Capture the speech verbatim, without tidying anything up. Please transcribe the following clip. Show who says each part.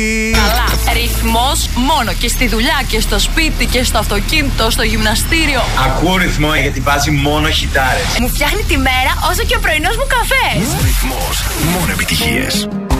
Speaker 1: Καλά. Ρυθμός μόνο και στη δουλειά και στο σπίτι και στο αυτοκίνητο, στο γυμναστήριο.
Speaker 2: Ακούω ρυθμό γιατί βάζει μόνο χιτάρες.
Speaker 1: Μου φτιάχνει τη μέρα όσο και ο πρωινός μου καφές.
Speaker 3: Ρυθμός, μόνο επιτυχίες.